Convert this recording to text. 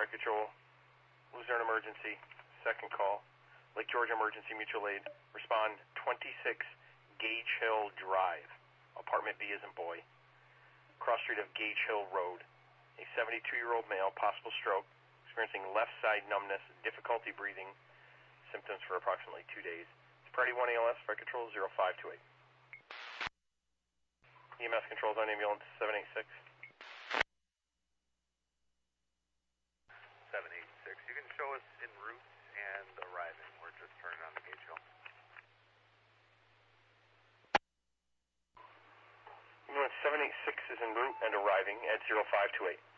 Fire Control. Luzerne Emergency. Second call. Lake Georgia Emergency Mutual Aid. Respond 26 Gage Hill Drive. Apartment B as in boy. Cross street of Gage Hill Road. A 72-year-old male, possible stroke, experiencing left side numbness, difficulty breathing, symptoms for approximately 2 days. Priority 1 ALS, Fire Control 0528. EMS controls on ambulance 786. 786. You can show us en route and arriving. We're just turning on the Gage Hill. Ambulance 786 is en route and arriving at 0528.